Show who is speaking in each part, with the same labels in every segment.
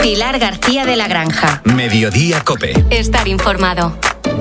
Speaker 1: Pilar García de la Granja.
Speaker 2: Mediodía COPE.
Speaker 1: Estar informado.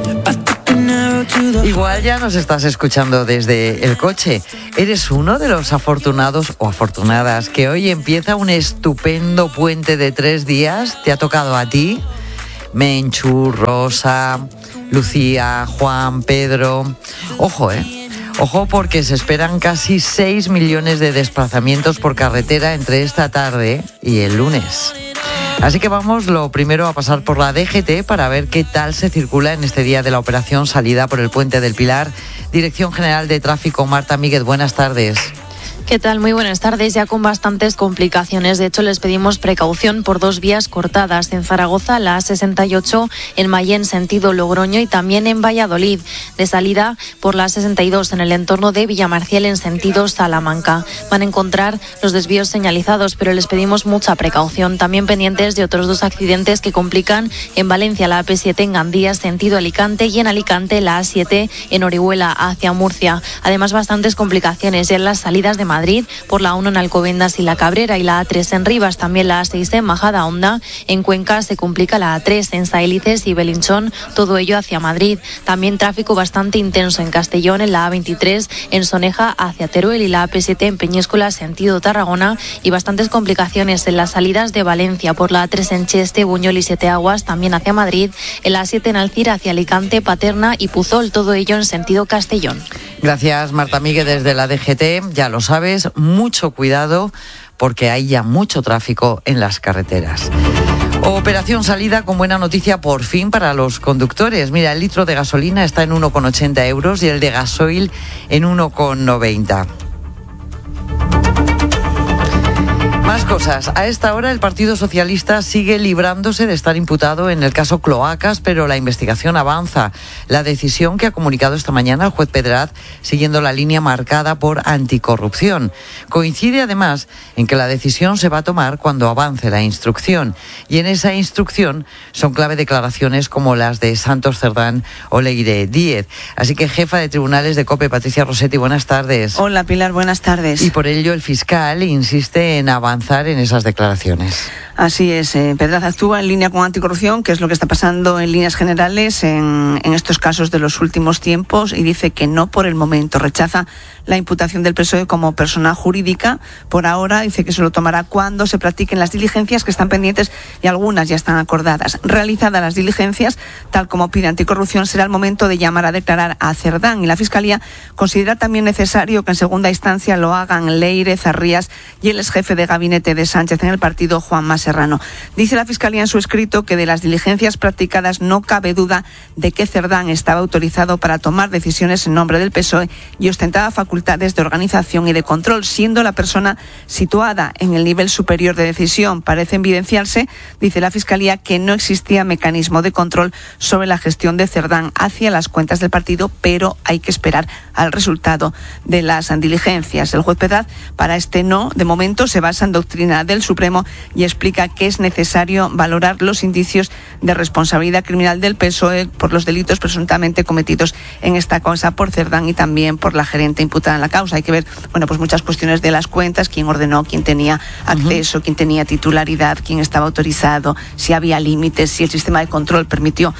Speaker 3: Igual ya nos estás escuchando desde el coche. ¿Eres uno de los afortunados o afortunadas que hoy empieza un estupendo puente de 3 días? ¿Te ha tocado a ti? Menchu, Rosa, Lucía, Juan, Pedro. Ojo, Ojo, porque se esperan casi 6 millones de desplazamientos por carretera entre esta tarde y el lunes. Así que vamos lo primero a pasar por la DGT para ver qué tal se circula en este día de la operación salida por el Puente del Pilar. Dirección General de Tráfico, Marta Míguez, buenas tardes.
Speaker 4: ¿Qué tal? Muy buenas tardes. Ya con bastantes complicaciones. De hecho, les pedimos precaución por 2 vías cortadas. En Zaragoza, la A68, en Mayén, sentido Logroño, y también en Valladolid. De salida por la A62, en el entorno de Villamarcial, en sentido Salamanca. Van a encontrar los desvíos señalizados, pero les pedimos mucha precaución. También pendientes de otros 2 accidentes que complican en Valencia, la AP7 en Gandía, sentido Alicante, y en Alicante, la A7 en Orihuela, hacia Murcia. Además, bastantes complicaciones ya en las salidas de Madrid, por la 1 en Alcobendas y La Cabrera, y la A3 en Rivas, también la A6 en Majadahonda. En Cuenca se complica la A3 en Saélices y Belinchón, todo ello hacia Madrid. También tráfico bastante intenso en Castellón, en la A23 en Soneja hacia Teruel, y la AP7 en Peñíscola, sentido Tarragona, y bastantes complicaciones en las salidas de Valencia, por la A3 en Cheste, Buñol y Sieteaguas, también hacia Madrid, en la A7 en Alcira hacia Alicante, Paterna y Puzol, todo ello en sentido Castellón.
Speaker 3: Gracias, Marta Míguez, desde la DGT. Ya lo sabes, mucho cuidado porque hay ya mucho tráfico en las carreteras. Operación salida con buena noticia por fin para los conductores. Mira, el litro de gasolina está en 1,80 euros y el de gasoil en 1,90. Más cosas. A esta hora el Partido Socialista sigue librándose de estar imputado en el caso Cloacas, pero la investigación avanza. La decisión que ha comunicado esta mañana el juez Pedraz, siguiendo la línea marcada por anticorrupción. Coincide además en que la decisión se va a tomar cuando avance la instrucción. Y en esa instrucción son clave declaraciones como las de Santos Cerdán o Leire Díez. Así que, jefa de tribunales de COPE, Patricia Rossetti, buenas tardes.
Speaker 5: Hola, Pilar, buenas tardes.
Speaker 3: Y por ello el fiscal insiste en avanzar en esas declaraciones.
Speaker 5: Así es, Pedraz actúa en línea con anticorrupción, que es lo que está pasando en líneas generales en estos casos de los últimos tiempos, y dice que no por el momento. Rechaza la imputación del PSOE como persona jurídica. Por ahora dice que se lo tomará cuando se practiquen las diligencias que están pendientes, y algunas ya están acordadas. Realizadas las diligencias, tal como pide anticorrupción, será el momento de llamar a declarar a Cerdán, y la Fiscalía considera también necesario que en segunda instancia lo hagan Leire, Zarrías y el exjefe de gabinete de Sánchez en el partido, Juanma Serrano. Dice la Fiscalía en su escrito que de las diligencias practicadas no cabe duda de que Cerdán estaba autorizado para tomar decisiones en nombre del PSOE y ostentaba facultades de organización y de control, siendo la persona situada en el nivel superior de decisión. Parece evidenciarse, dice la Fiscalía, que no existía mecanismo de control sobre la gestión de Cerdán hacia las cuentas del partido, pero hay que esperar al resultado de las diligencias. El juez Pedraz, para este no, de momento, se basa en doctrina del Supremo y explica que es necesario valorar los indicios de responsabilidad criminal del PSOE por los delitos presuntamente cometidos en esta causa por Cerdán y también por la gerente imputada en la causa. Hay que ver, pues muchas cuestiones de las cuentas, quién ordenó, quién tenía acceso, quién tenía titularidad, quién estaba autorizado, si había límites, si el sistema de control permitió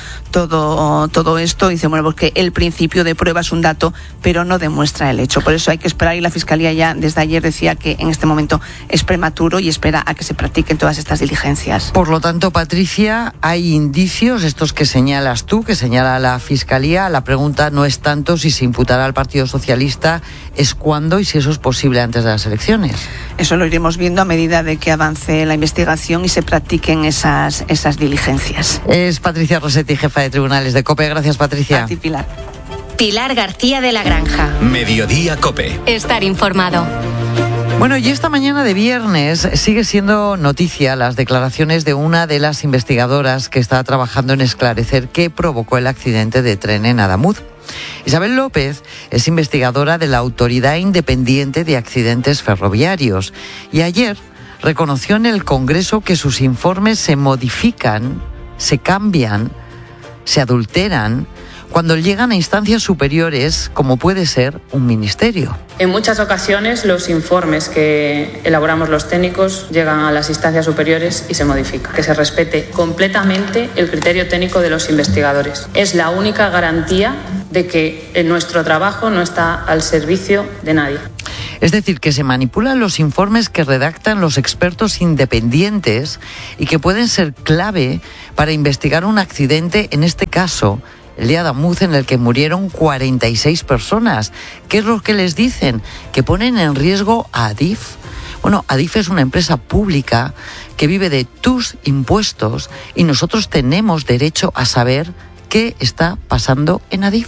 Speaker 5: todo esto. Dice, porque el principio de prueba es un dato, pero no demuestra el hecho. Por eso hay que esperar, y la Fiscalía ya desde ayer decía que en este momento es prematuro y espera a que se practiquen todas estas diligencias.
Speaker 3: Por lo tanto, Patricia, hay indicios, estos que señalas tú, que señala la Fiscalía. La pregunta no es tanto si se imputará al Partido Socialista, es cuándo y si eso es posible antes de las elecciones.
Speaker 5: Eso lo iremos viendo a medida de que avance la investigación y se practiquen esas diligencias.
Speaker 3: Es Patricia Rossetti, jefa de tribunales de COPE. Gracias, Patricia.
Speaker 5: A ti, Pilar.
Speaker 1: Pilar García de la Granja.
Speaker 2: Mediodía COPE.
Speaker 1: Estar informado.
Speaker 3: Bueno, y esta mañana de viernes sigue siendo noticia las declaraciones de una de las investigadoras que está trabajando en esclarecer qué provocó el accidente de tren en Adamuz. Isabel López es investigadora de la Autoridad Independiente de Accidentes Ferroviarios y ayer reconoció en el Congreso que sus informes se modifican, se cambian, se adulteran cuando llegan a instancias superiores, como puede ser un ministerio.
Speaker 6: En muchas ocasiones los informes que elaboramos los técnicos llegan a las instancias superiores y se modifican. Que se respete completamente el criterio técnico de los investigadores. Es la única garantía de que nuestro trabajo no está al servicio de nadie.
Speaker 3: Es decir, que se manipulan los informes que redactan los expertos independientes y que pueden ser clave para investigar un accidente, en este caso, el día de Adamuz, en el que murieron 46 personas. ¿Qué es lo que les dicen? Que ponen en riesgo a Adif. Bueno, Adif es una empresa pública que vive de tus impuestos y nosotros tenemos derecho a saber qué está pasando en Adif.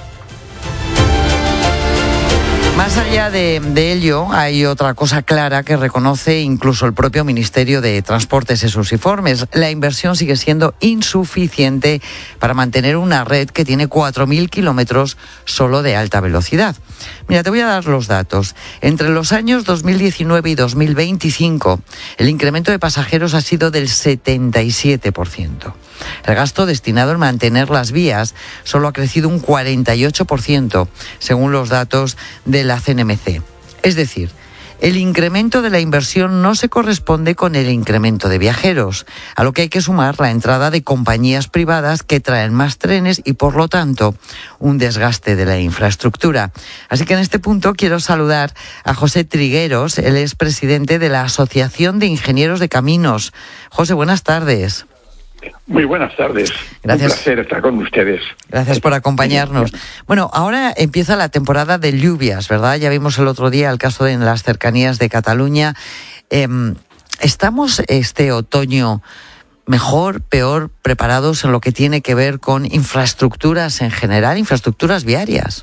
Speaker 3: Más allá de ello, hay otra cosa clara que reconoce incluso el propio Ministerio de Transportes en sus informes. La inversión sigue siendo insuficiente para mantener una red que tiene 4.000 kilómetros solo de alta velocidad. Mira, te voy a dar los datos. Entre los años 2019 y 2025, el incremento de pasajeros ha sido del 77%. El gasto destinado en mantener las vías solo ha crecido un 48%, según los datos de la CNMC. Es decir, el incremento de la inversión no se corresponde con el incremento de viajeros, a lo que hay que sumar la entrada de compañías privadas que traen más trenes y, por lo tanto, un desgaste de la infraestructura. Así que en este punto quiero saludar a José Trigueros, él es presidente de la Asociación de Ingenieros de Caminos. José, buenas tardes.
Speaker 7: Muy buenas tardes.
Speaker 3: Gracias.
Speaker 7: Un placer estar con ustedes.
Speaker 3: Gracias por acompañarnos. Bueno, ahora empieza la temporada de lluvias, ¿verdad? Ya vimos el otro día el caso en las cercanías de Cataluña. ¿Estamos este otoño mejor, peor preparados en lo que tiene que ver con infraestructuras en general, infraestructuras viarias?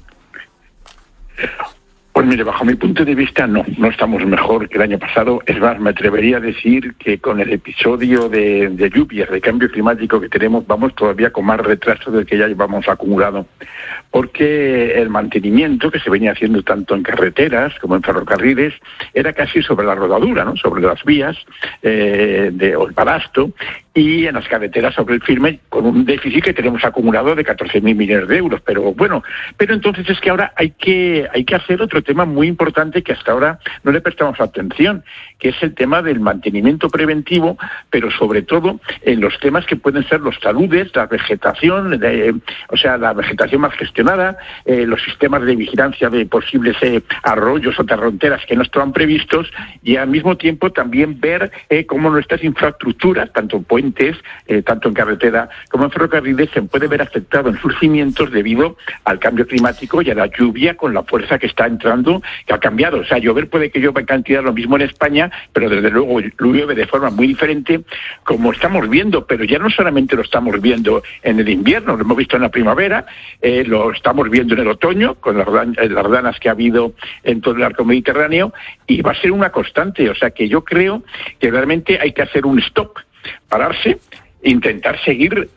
Speaker 7: Pues mire, bajo mi punto de vista no estamos mejor que el año pasado. Es más, me atrevería a decir que con el episodio de lluvias, de cambio climático que tenemos, vamos todavía con más retraso del que ya llevamos acumulado. Porque el mantenimiento que se venía haciendo tanto en carreteras como en ferrocarriles era casi sobre la rodadura, ¿no? Sobre las vías o el balasto, y en las carreteras sobre el firme, con un déficit que tenemos acumulado de 14.000 millones de euros. Pero entonces es que ahora hay que hacer otro tema muy importante que hasta ahora no le prestamos atención, que es el tema del mantenimiento preventivo, pero sobre todo en los temas que pueden ser los taludes, la vegetación, la vegetación más gestionada, los sistemas de vigilancia de posibles arroyos o torrenteras que no estaban previstos, y al mismo tiempo también ver cómo nuestras infraestructuras, tanto puentes, tanto en carretera como en ferrocarriles, se puede ver afectado en sus cimientos debido al cambio climático y a la lluvia con la fuerza que está entrando, que ha cambiado. O sea, llover puede que llueva en cantidad lo mismo en España, pero desde luego llueve de forma muy diferente, como estamos viendo, pero ya no solamente lo estamos viendo en el invierno, lo hemos visto en la primavera, lo estamos viendo en el otoño, con las danas que ha habido en todo el arco mediterráneo, y va a ser una constante. O sea que yo creo que realmente hay que hacer un stop, pararse, intentar seguir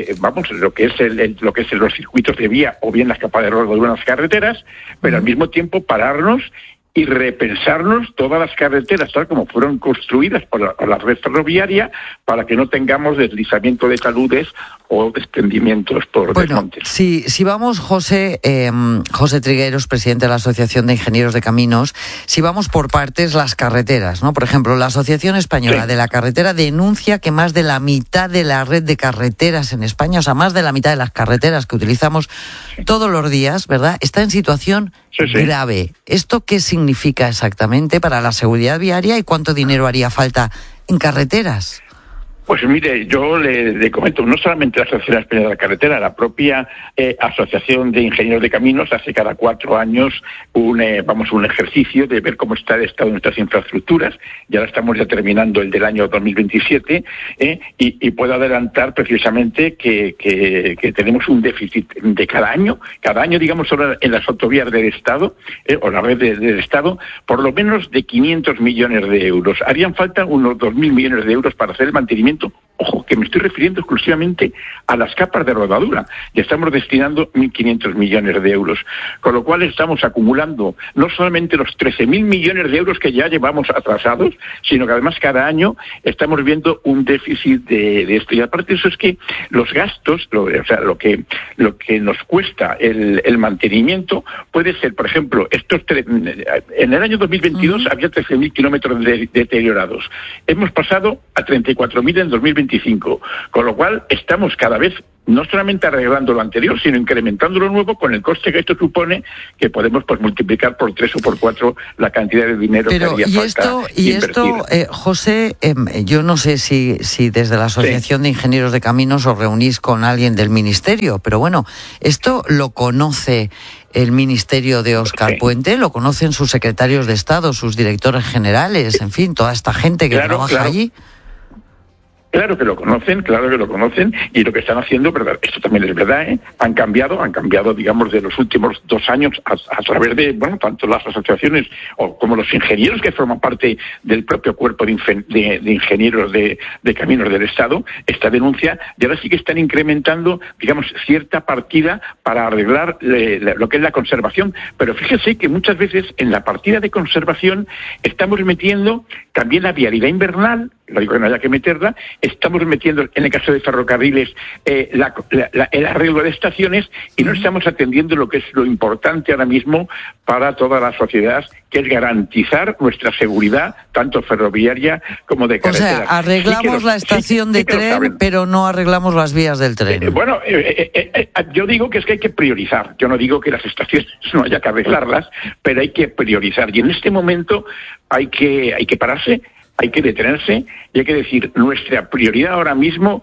Speaker 7: lo que es los circuitos de vía o bien las capas de rodadura en las carreteras, pero al mismo tiempo pararnos y repensarnos todas las carreteras tal como fueron construidas por la red ferroviaria, para que no tengamos deslizamiento de taludes o desprendimientos por desmontes.
Speaker 3: Si vamos, José Trigueros, presidente de la Asociación de Ingenieros de Caminos, si vamos por partes, las carreteras, ¿no? Por ejemplo, la Asociación Española de la Carretera denuncia que más de la mitad de la red de carreteras en España, o sea, más de la mitad de las carreteras que utilizamos todos los días, ¿verdad?, está en situación grave. ¿Esto qué significa exactamente para la seguridad viaria y cuánto dinero haría falta en carreteras?
Speaker 7: Pues mire, yo le comento, no solamente la Asociación Española de la Carretera, la propia Asociación de Ingenieros de Caminos hace cada 4 años un ejercicio de ver cómo está el estado de nuestras infraestructuras. Ya estamos terminando el del año 2027 y puedo adelantar precisamente que tenemos un déficit de cada año, digamos, solo en las autovías del Estado o la red del Estado, por lo menos de 500 millones de euros. Harían falta unos 2.000 millones de euros para hacer el mantenimiento Ojo, que me estoy refiriendo exclusivamente a las capas de rodadura, y estamos destinando 1.500 millones de euros, con lo cual estamos acumulando no solamente los 13.000 millones de euros que ya llevamos atrasados, sino que además cada año estamos viendo un déficit de esto. Y aparte de eso es que los gastos, lo que nos cuesta el mantenimiento puede ser, por ejemplo, en el año 2022 había 13.000 kilómetros deteriorados. Hemos pasado a 34.000 en 2025, con lo cual estamos cada vez no solamente arreglando lo anterior, sino incrementando lo nuevo con el coste que esto supone, que podemos multiplicar por 3 o por 4 la cantidad de dinero que haría falta invertir.
Speaker 3: José, yo no sé si desde la Asociación de Ingenieros de Caminos os reunís con alguien del Ministerio, pero bueno, esto lo conoce el Ministerio de Óscar Puente, lo conocen sus secretarios de Estado, sus directores generales, en fin, toda esta gente que trabaja allí.
Speaker 7: Claro que lo conocen, y lo que están haciendo, verdad, esto también es verdad, han cambiado, digamos, de los últimos 2 años a través de, tanto las asociaciones como los ingenieros que forman parte del propio cuerpo de ingenieros de caminos del Estado, esta denuncia, y ahora sí que están incrementando, digamos, cierta partida para arreglar lo que es la conservación. Pero fíjese que muchas veces en la partida de conservación estamos metiendo también la vialidad invernal, no digo que no haya que meterla, estamos metiendo, en el caso de ferrocarriles, el arreglo de estaciones, y no estamos atendiendo lo que es lo importante ahora mismo para toda la sociedad, que es garantizar nuestra seguridad, tanto ferroviaria como de carretera.
Speaker 3: O sea, arreglamos la estación de tren, pero no arreglamos las vías del tren.
Speaker 7: Yo digo que es que hay que priorizar. Yo no digo que las estaciones no haya que arreglarlas, pero hay que priorizar. Y en este momento hay que pararse, hay que detenerse y hay que decir, nuestra prioridad ahora mismo,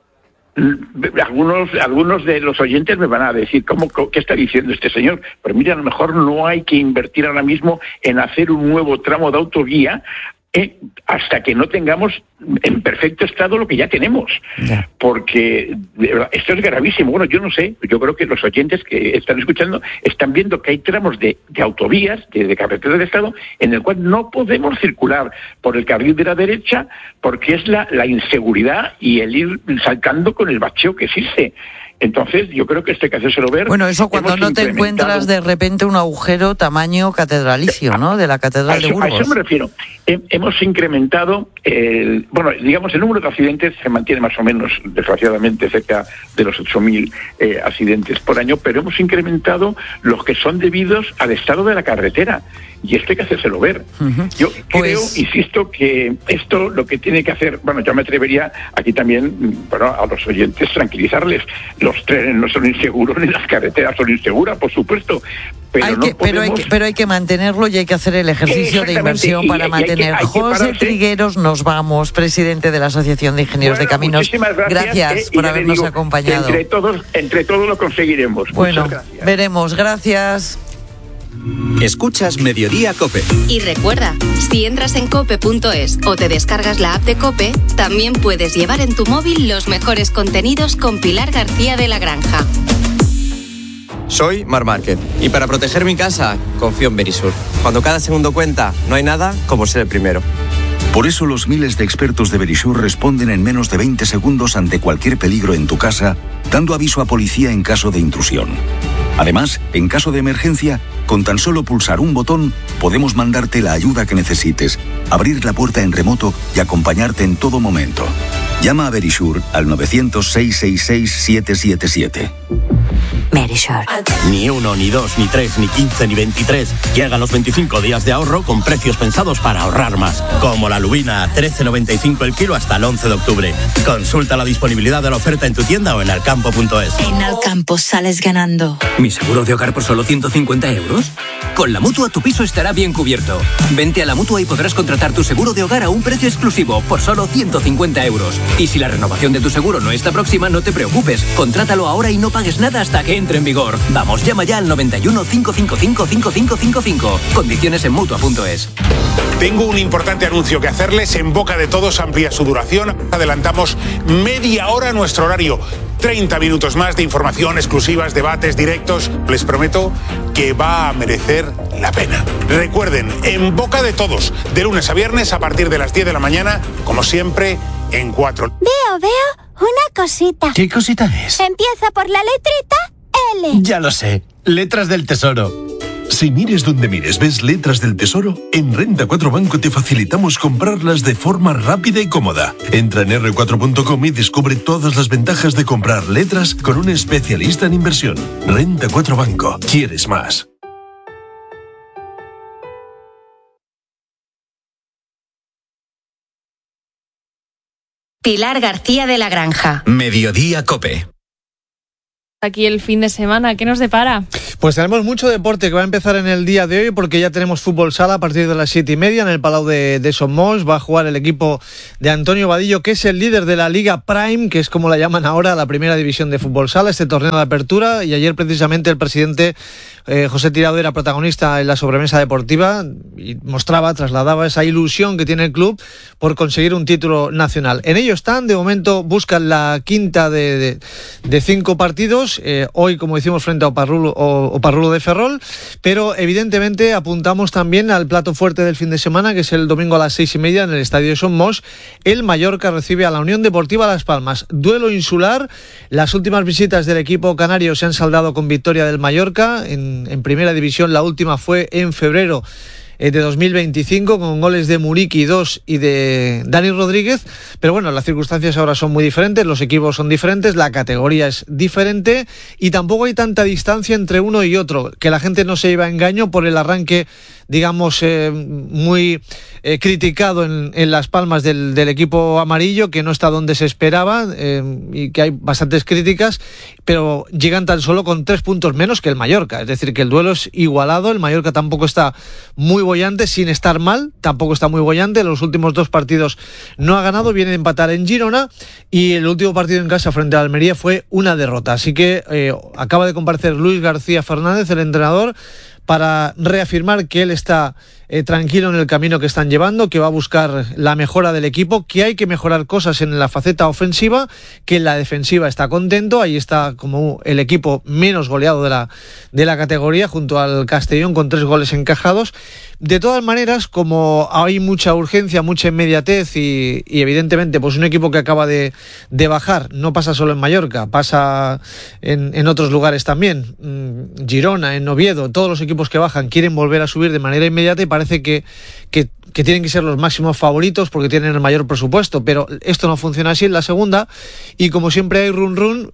Speaker 7: algunos de los oyentes me van a decir, ¿qué está diciendo este señor? Pero mira, a lo mejor no hay que invertir ahora mismo en hacer un nuevo tramo de autovía hasta que no tengamos en perfecto estado lo que ya tenemos. Porque esto es gravísimo. Bueno, yo no sé, yo creo que los oyentes que están escuchando están viendo que hay tramos de autovías, de carreteras de Estado, en el cual no podemos circular por el carril de la derecha porque es la inseguridad y el ir saltando con el bacheo que existe. Entonces, yo creo que esto hay que hacérselo ver.
Speaker 3: Bueno, eso cuando no te encuentras de repente un agujero tamaño catedralicio, ¿no? De la Catedral de Burgos.
Speaker 7: A eso me refiero. Hemos incrementado, el número de accidentes se mantiene más o menos, desgraciadamente, cerca de los 8.000 accidentes por año, pero hemos incrementado los que son debidos al estado de la carretera. Y esto hay que hacérselo ver. Yo creo, insisto, que esto lo que tiene que hacer, yo me atrevería aquí también, a los oyentes tranquilizarles. Los trenes no son inseguros, ni las carreteras son inseguras, por supuesto.
Speaker 3: Pero hay que mantenerlo y hay que hacer el ejercicio de inversión para mantener. José Trigueros, nos vamos, presidente de la Asociación de Ingenieros de Caminos.
Speaker 7: Muchísimas gracias
Speaker 3: por habernos acompañado.
Speaker 7: Entre todos lo conseguiremos.
Speaker 3: Bueno, veremos. Gracias.
Speaker 2: Escuchas Mediodía COPE.
Speaker 1: Y recuerda, si entras en cope.es o te descargas la app de COPE, también puedes llevar en tu móvil los mejores contenidos con Pilar García de la Granja.
Speaker 8: Soy Mar Márquez y para proteger mi casa confío en Verisur. Cuando cada segundo cuenta, no hay nada como ser el primero.
Speaker 9: Por eso los miles de expertos de Verisur responden en menos de 20 segundos ante cualquier peligro en tu casa, dando aviso a policía en caso de intrusión. Además, en caso de emergencia, con tan solo pulsar un botón, podemos mandarte la ayuda que necesites, abrir la puerta en remoto y acompañarte en todo momento. Llama a Verisur al 900-666-777.
Speaker 1: Verisur.
Speaker 10: Ni 1, ni 2, ni 3, ni 15, ni 23. Llegan los 25 días de ahorro con precios pensados para ahorrar más. Como la lubina a 13,95 el kilo hasta el 11 de octubre. Consulta la disponibilidad de la oferta en tu tienda o en alcampo.es.
Speaker 11: En Alcampo sales ganando.
Speaker 12: ¿Mi seguro de hogar por solo 150 euros? Con la Mutua tu piso estará bien cubierto. Vente a la Mutua y podrás contratar tu seguro de hogar a un precio exclusivo por solo 150 euros. Y si la renovación de tu seguro no está próxima, no te preocupes. Contrátalo ahora y no pagues nada hasta que entre en vigor. Vamos, llama ya al 91 555 5555. Condiciones en Mutua.es.
Speaker 13: Tengo un importante anuncio que hacerles. En Boca de Todos amplía su duración. Adelantamos media hora nuestro horario. 30 minutos más de información, exclusivas, debates, directos. Les prometo que va a merecer la pena. Recuerden, En Boca de Todos, de lunes a viernes a partir de las 10 de la mañana, como siempre, en 4.
Speaker 14: Veo una cosita.
Speaker 15: ¿Qué cosita es?
Speaker 14: Empieza por la letrita L.
Speaker 15: Ya lo sé, letras del tesoro.
Speaker 16: Si mires donde mires, ves letras del tesoro, en Renta 4 Banco te facilitamos comprarlas de forma rápida y cómoda. Entra en r4.com y descubre todas las ventajas de comprar letras con un especialista en inversión. Renta 4 Banco. ¿Quieres más?
Speaker 1: Pilar García de la Granja.
Speaker 2: Mediodía COPE.
Speaker 17: Aquí el fin de semana, ¿qué nos depara?
Speaker 18: Pues tenemos mucho deporte que va a empezar en el día de hoy porque ya tenemos fútbol sala a partir de las 7:30 en el Palau de Somos. Va a jugar el equipo de Antonio Vadillo, que es el líder de la Liga Prime, que es como la llaman ahora, la primera división de fútbol sala, este torneo de apertura. Y ayer precisamente el presidente José Tirado era protagonista en la sobremesa deportiva y trasladaba esa ilusión que tiene el club por conseguir un título nacional. En ello están, de momento buscan la quinta de 5 partidos, hoy como decimos frente a Oparrulo de Ferrol, pero evidentemente apuntamos también al plato fuerte del fin de semana, que es el domingo a las 6:30 en el Estadio de Somos. El Mallorca recibe a la Unión Deportiva Las Palmas. Duelo insular, las últimas visitas del equipo canario se han saldado con victoria del Mallorca en primera división. La última fue en febrero de 2025 con goles de Muriqui 2 y de Dani Rodríguez, pero bueno, las circunstancias ahora son muy diferentes, los equipos son diferentes, la categoría es diferente y tampoco hay tanta distancia entre uno y otro, que la gente no se lleva a engaño por el arranque, digamos, muy criticado en Las Palmas del equipo amarillo, que no está donde se esperaba y que hay bastantes críticas, pero llegan tan solo con 3 puntos menos que el Mallorca, es decir, que el duelo es igualado. El Mallorca tampoco está muy bollante, sin estar mal, tampoco está muy bollante. Los últimos 2 partidos no ha ganado, viene de empatar en Girona y el último partido en casa frente a Almería fue una derrota. Así que acaba de comparecer Luis García Fernández, el entrenador, para reafirmar que él está tranquilo en el camino que están llevando, que va a buscar la mejora del equipo, que hay que mejorar cosas en la faceta ofensiva, que en la defensiva está contento. Ahí está como el equipo menos goleado de la categoría, junto al Castellón con 3 goles encajados. De todas maneras, como hay mucha urgencia, mucha inmediatez y evidentemente pues un equipo que acaba de bajar, no pasa solo en Mallorca, pasa en otros lugares también, Girona, en Oviedo, todos los equipos que bajan quieren volver a subir de manera inmediata y parece que tienen que ser los máximos favoritos porque tienen el mayor presupuesto, pero esto no funciona así en la segunda y como siempre hay run,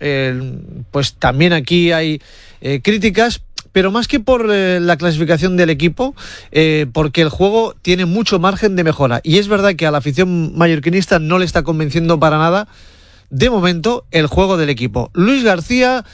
Speaker 18: pues también aquí hay críticas, pero más que por la clasificación del equipo, porque el juego tiene mucho margen de mejora. Y es verdad que a la afición mallorquinista no le está convenciendo para nada, de momento, el juego del equipo. Luis García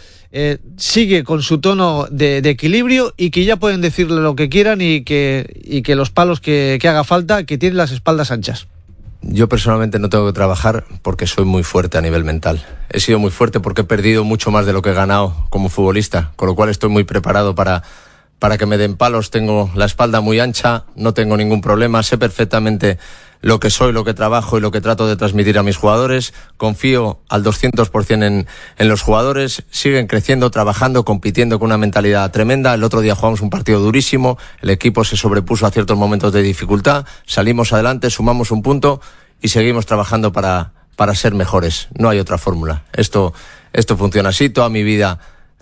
Speaker 18: sigue con su tono de equilibrio y que ya pueden decirle lo que quieran y que los palos que haga falta, que tiene las espaldas anchas.
Speaker 19: Yo personalmente no tengo que trabajar porque soy muy fuerte a nivel mental. He sido muy fuerte porque he perdido mucho más de lo que he ganado como futbolista, con lo cual estoy muy preparado para que me den palos. Tengo la espalda muy ancha, no tengo ningún problema, sé perfectamente lo que soy, lo que trabajo y lo que trato de transmitir a mis jugadores. Confío al 200% en los jugadores, siguen creciendo, trabajando, compitiendo con una mentalidad tremenda. El otro día jugamos un partido durísimo, el equipo se sobrepuso a ciertos momentos de dificultad, salimos adelante, sumamos un punto y seguimos trabajando para ser mejores. No hay otra fórmula. Esto funciona así, toda mi vida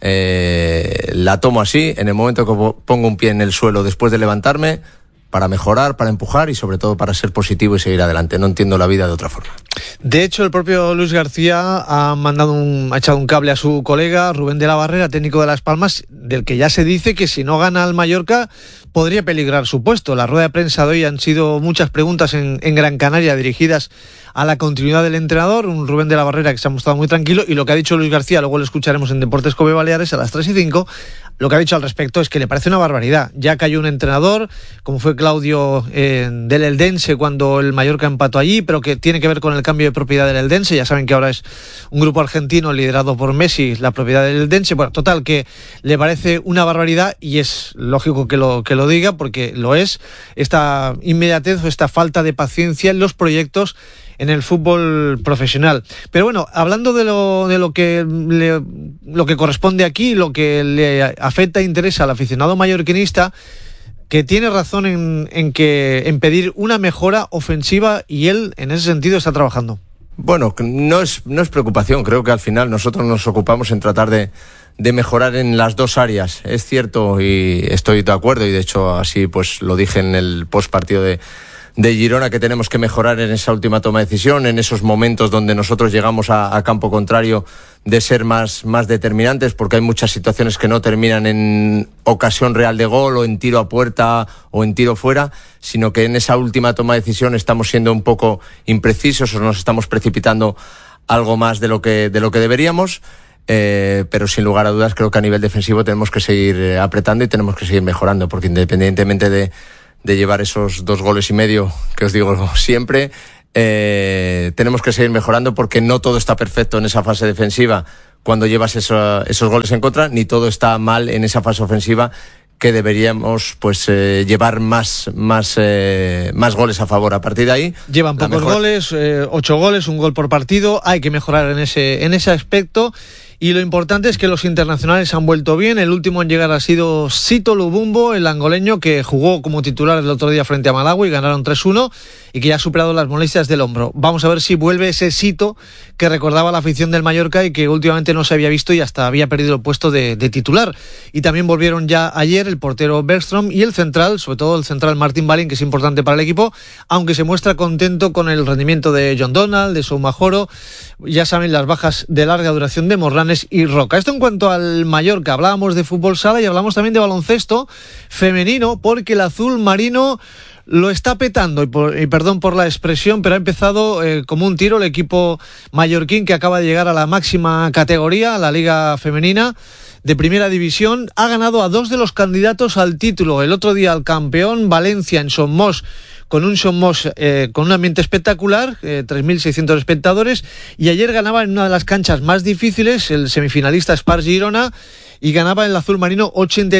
Speaker 19: la tomo así. En el momento que pongo un pie en el suelo después de levantarme, para mejorar, para empujar y sobre todo para ser positivo y seguir adelante. No entiendo la vida de otra forma.
Speaker 18: De hecho, el propio Luis García ha echado un cable a su colega Rubén de la Barrera, técnico de Las Palmas, del que ya se dice que si no gana al Mallorca podría peligrar su puesto. La rueda de prensa de hoy han sido muchas preguntas en Gran Canaria dirigidas a la continuidad del entrenador, un Rubén de la Barrera que se ha mostrado muy tranquilo, y lo que ha dicho Luis García, luego lo escucharemos en Deportes COPE Baleares a las 3:05, lo que ha dicho al respecto es que le parece una barbaridad. Ya cayó un entrenador, como fue Claudio del Eldense cuando el Mallorca empató allí, pero que tiene que ver con el cambio de propiedad del Eldense. Ya saben que ahora es un grupo argentino liderado por Messi, la propiedad del Eldense. Bueno, total, que le parece una barbaridad y es lógico que lo diga porque lo es, esta inmediatez o esta falta de paciencia en los proyectos en el fútbol profesional. Pero bueno, hablando de lo que corresponde aquí, lo que le afecta e interesa al aficionado mallorquinista, que tiene razón en pedir una mejora ofensiva y él en ese sentido está trabajando.
Speaker 19: Bueno, no es preocupación. Creo que al final nosotros nos ocupamos en tratar de mejorar en las dos áreas. Es cierto y estoy de acuerdo, y de hecho así pues lo dije en el postpartido de Girona, que tenemos que mejorar en esa última toma de decisión, en esos momentos donde nosotros llegamos a campo contrario, de ser más determinantes, porque hay muchas situaciones que no terminan en ocasión real de gol o en tiro a puerta o en tiro fuera, sino que en esa última toma de decisión estamos siendo un poco imprecisos o nos estamos precipitando algo más de lo que deberíamos. Pero sin lugar a dudas creo que a nivel defensivo tenemos que seguir apretando y tenemos que seguir mejorando, porque independientemente de llevar esos 2,5 goles que os digo siempre, tenemos que seguir mejorando, porque no todo está perfecto en esa fase defensiva cuando llevas esos goles en contra, ni todo está mal en esa fase ofensiva, que deberíamos pues llevar más goles a favor. A partir de ahí
Speaker 18: llevan pocos goles, 8 goles, un gol por partido. Hay que mejorar en ese aspecto. Y lo importante es que los internacionales han vuelto bien. El último en llegar ha sido Sito Lubumbo, el angoleño, que jugó como titular el otro día frente a Malawi y ganaron 3-1, y que ya ha superado las molestias del hombro. Vamos a ver si vuelve ese Sito que recordaba la afición del Mallorca y que últimamente no se había visto y hasta había perdido el puesto de titular. Y también volvieron ya ayer el portero Bergström y el central, sobre todo el central Martín Balín, que es importante para el equipo, aunque se muestra contento con el rendimiento de John Donald, de Soumajoro. Ya saben, las bajas de larga duración de Morlanes y Roca. Esto en cuanto al Mallorca. Hablábamos de fútbol sala y hablamos también de baloncesto femenino, porque el azul marino lo está petando, y perdón por la expresión, pero ha empezado como un tiro el equipo mallorquín, que acaba de llegar a la máxima categoría, a la Liga Femenina de Primera División. Ha ganado a 2 de los candidatos al título. El otro día al campeón Valencia en Somos, con un Somos con un ambiente espectacular, 3.600 espectadores, y ayer ganaba en una de las canchas más difíciles, el semifinalista Spars Girona, y ganaba el azul marino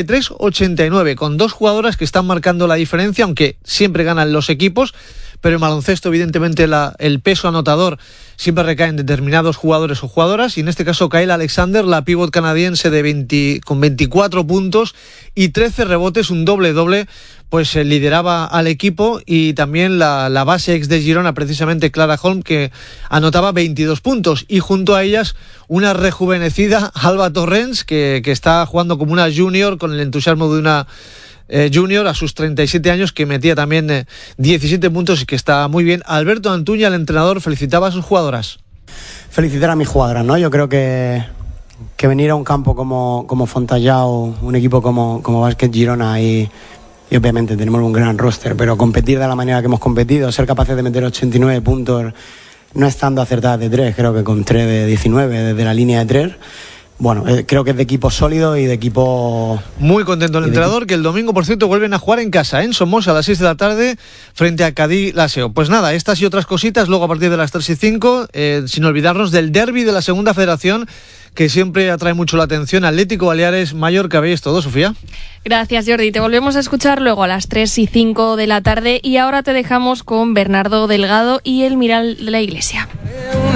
Speaker 18: 83-89, con 2 jugadoras que están marcando la diferencia, aunque siempre ganan los equipos, pero en baloncesto evidentemente el peso anotador siempre recae en determinados jugadores o jugadoras, y en este caso Kyle Alexander, la pívot canadiense con 24 puntos y 13 rebotes, un doble-doble, pues lideraba al equipo, y también la base ex de Girona, precisamente Clara Holm, que anotaba 22 puntos, y junto a ellas una rejuvenecida Alba Torrens, que está jugando como una junior, con el entusiasmo de una junior a sus 37 años, que metía también 17 puntos y que está muy bien. Alberto Antuña, el entrenador, felicitaba a sus jugadoras.
Speaker 20: Felicitar a mis jugadoras, ¿no? Yo creo que venir a un campo como Fontallao, un equipo como Básquet Girona, y obviamente tenemos un gran roster, pero competir de la manera que hemos competido, ser capaces de meter 89 puntos no estando acertadas de 3, creo que con 3 de 19 desde la línea de 3. Bueno, creo que es de equipo sólido y de equipo... Muy contento el entrenador,
Speaker 18: que el domingo, por cierto, vuelven a jugar en casa, en Somos, a las 6 de la tarde, frente a Cadí Laseo. Pues nada, estas y otras cositas, luego a partir de las 3:05, sin olvidarnos del derbi de la Segunda Federación, que siempre atrae mucho la atención. Atlético Baleares, Mallorca, ¿veis todo, Sofía?
Speaker 17: Gracias, Jordi. Te volvemos a escuchar luego a las 3:05 de la tarde, y ahora te dejamos con Bernardo Delgado y el Miral de la Iglesia.